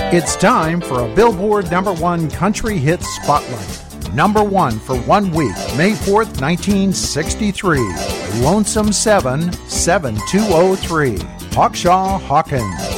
It's time for a Billboard #1 Country Hit Spotlight. #1 for 1 week, May 4th, 1963. Lonesome 7, 7203. Hawkshaw Hawkins.